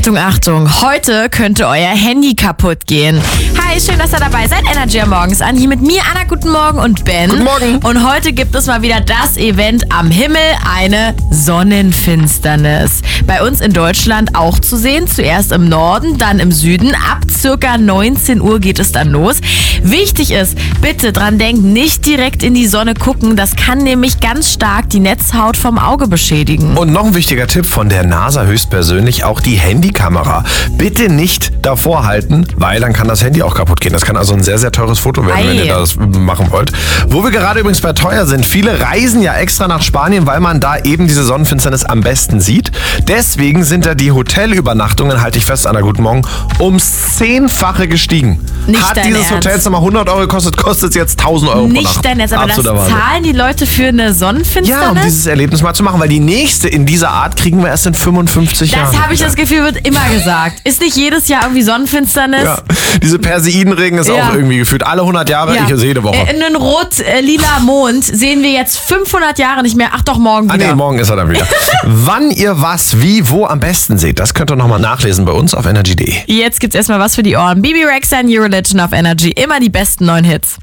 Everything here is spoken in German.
Achtung, Achtung, heute könnte euer Handy kaputt gehen. Hi, schön, dass ihr dabei seid. Energy am Morgens an. Hier mit mir, Anna, guten Morgen und Ben. Guten Morgen. Und heute gibt es mal wieder das Event am Himmel, eine Sonnenfinsternis. Bei uns in Deutschland auch zu sehen, zuerst im Norden, dann im Süden. Ab circa 19 Uhr geht es dann los. Wichtig ist, bitte dran denken, nicht direkt in die Sonne gucken. Das kann nämlich ganz stark die Netzhaut vom Auge beschädigen. Und noch ein wichtiger Tipp von der NASA höchstpersönlich, auch die Handykamera. Bitte nicht davor halten, weil dann kann das Handy auch kaputt gehen. Das kann also ein sehr, sehr teures Foto werden, wenn ihr das machen wollt. Wo wir gerade übrigens bei teuer sind, viele reisen ja extra nach Spanien, weil man da eben diese Sonnenfinsternis am besten sieht. Deswegen sind da die Hotelübernachtungen, halte ich fest, Anna, guten Morgen, ums 10-fache gestiegen. Nicht Hat dein dieses Ernst? Hotelzimmer 100 Euro gekostet, kostet es jetzt 1000 Euro pro Nacht. Nicht dein Netz, aber das Absoluter Wahnsinn. zahlen die Leute für eine Sonnenfinsternis? Ja, um dieses Erlebnis mal zu machen, weil die nächste in dieser Art kriegen wir erst in 55 Jahren. Das habe ich das Gefühl, wird immer gesagt. Ist nicht jedes Jahr irgendwie Sonnenfinsternis? Ja, diese Perseidenregen ist auch irgendwie gefühlt alle 100 Jahre, ich jede Woche. Einen rot-lila Mond sehen wir jetzt 500 Jahre nicht mehr. Ach doch, morgen wieder. Nee, morgen ist er dann wieder. Wann ihr was, wie, wo am besten seht, das könnt ihr nochmal nachlesen bei uns auf energy.de. Jetzt gibt's erstmal was für die Ohren. Bibi Rexha, New Religion auf Energy. Immer die besten neuen Hits.